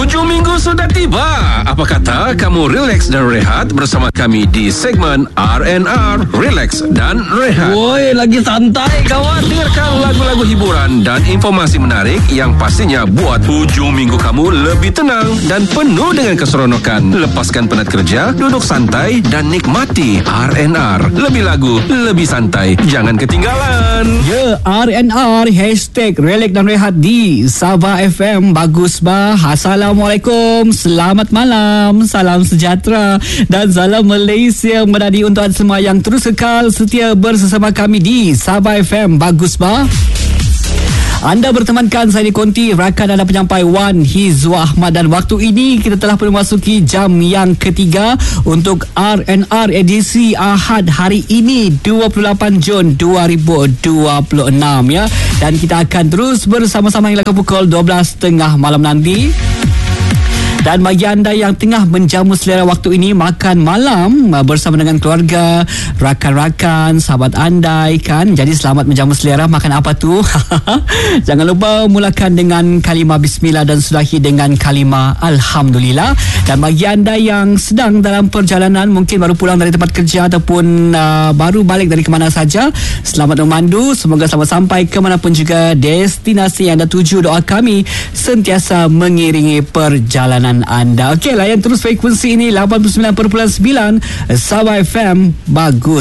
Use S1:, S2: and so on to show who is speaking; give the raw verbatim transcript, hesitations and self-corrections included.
S1: Hujung minggu sudah tiba. Apa kata kamu relax dan rehat bersama kami di segmen R and R, Relax dan Rehat.
S2: Woi, lagi santai kawan.
S1: Dengarkan lagu-lagu hiburan dan informasi menarik yang pastinya buat hujung minggu kamu lebih tenang dan penuh dengan keseronokan. Lepaskan penat kerja, duduk santai dan nikmati R and R. Lebih lagu, lebih santai. Jangan ketinggalan.
S2: Ya, R and R Hashtag Relax dan Rehat di Sabah F M. Bagus bah. Assalamualaikum, selamat malam, salam sejahtera dan salam Malaysia menadi untuk anda semua yang terus kekal setia bersama kami di Sabah F M. Bagus bah. Anda bertemankan saya di Konti, rakan anda penyampai Wan Hizwa Ahmad, dan waktu ini kita telah memasuki jam yang ketiga untuk R and R edisi Ahad hari ini dua puluh lapan Jun dua ribu dua puluh enam ya. Dan kita akan terus bersama-sama hingga pukul dua belas tiga puluh malam nanti. Dan bagi anda yang tengah menjamu selera waktu ini makan malam bersama dengan keluarga, rakan-rakan, sahabat anda kan, jadi selamat menjamu selera. Makan apa tu? Jangan lupa mulakan dengan kalimah bismillah dan sudahi dengan kalimah alhamdulillah. Dan bagi anda yang sedang dalam perjalanan, mungkin baru pulang dari tempat kerja ataupun uh, baru balik dari kemana saja, selamat memandu. Semoga selamat sampai ke manapun juga destinasi yang anda tuju. Doa kami sentiasa mengiringi perjalanan anda. Okey, layan terus frekuensi ini lapan puluh sembilan perpuluhan sembilan Sabah F M. Bagus